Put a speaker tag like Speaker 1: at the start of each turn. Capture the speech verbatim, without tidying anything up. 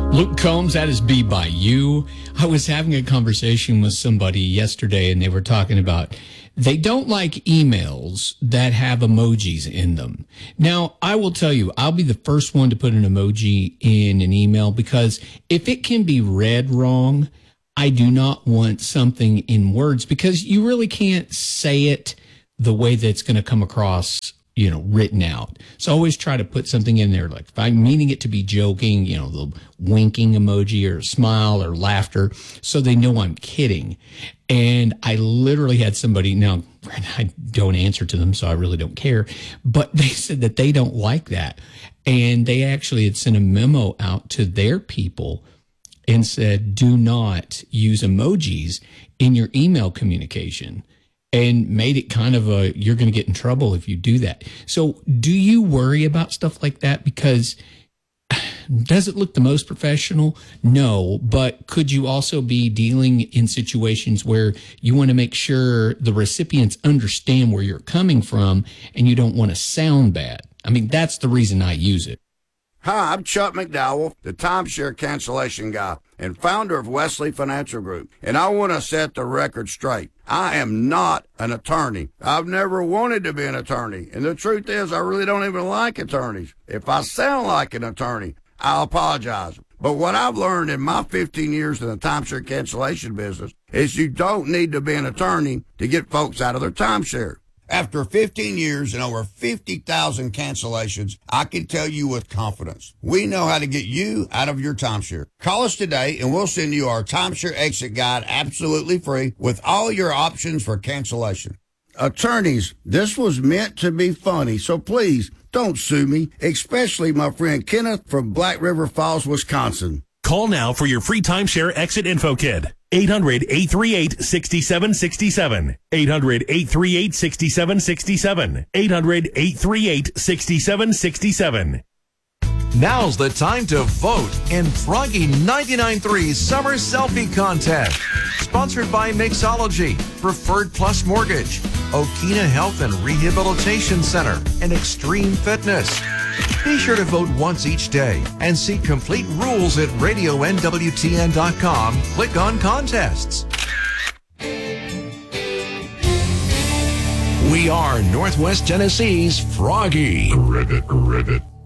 Speaker 1: Luke Combs, that is Be By You. I was having a conversation with somebody yesterday, and they were talking about they don't like emails that have emojis in them. Now, I will tell you, I'll be the first one to put an emoji in an email because if it can be read wrong, I do not want something in words because you really can't say it the way that it's going to come across, you know, written out. So I always try to put something in there, like if I'm meaning it to be joking, you know, the winking emoji or smile or laughter, so they know I'm kidding. And I literally had somebody, now I don't answer to them, so I really don't care, but they said that they don't like that. And they actually had sent a memo out to their people and said, do not use emojis in your email communication. And made it kind of a, you're going to get in trouble if you do that. So do you worry about stuff like that? Because does it look the most professional? No. But could you also be dealing in situations where you want to make sure the recipients understand where you're coming from and you don't want to sound bad? I mean, that's the reason I use it.
Speaker 2: Hi, I'm Chuck McDowell, the timeshare cancellation guy and founder of Wesley Financial Group, and I want to set the record straight. I am not an attorney. I've never wanted to be an attorney, and the truth is I really don't even like attorneys. If I sound like an attorney, I'll apologize. But what I've learned in my fifteen years in the timeshare cancellation business is you don't need to be an attorney to get folks out of their timeshare. After fifteen years and over fifty thousand cancellations, I can tell you with confidence, we know how to get you out of your timeshare. Call us today and we'll send you our timeshare exit guide absolutely free with all your options for cancellation. Attorneys, this was meant to be funny, so please don't sue me, especially my friend Kenneth from Black River Falls, Wisconsin.
Speaker 3: Call now for your free timeshare exit info kit. eight hundred, eight three eight, six seven six seven. eight hundred, eight three eight, six seven six seven. eight hundred, eight three eight, six seven six seven.
Speaker 4: Now's the time to vote in Froggy ninety-nine point three's Summer Selfie Contest. Sponsored by Mixology, Preferred Plus Mortgage, Okina Health and Rehabilitation Center, and Extreme Fitness. Be sure to vote once each day and see complete rules at radio N W T N dot com. Click on contests.
Speaker 5: We are Northwest Tennessee's Froggy.
Speaker 6: Ribbit, ribbit.